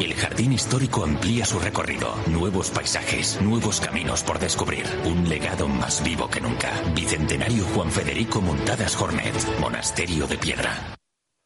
El jardín histórico amplía su recorrido. Nuevos paisajes, nuevos caminos por descubrir. Un legado más vivo que nunca. Bicentenario Juan Federico Muntadas Jornet. Monasterio de Piedra.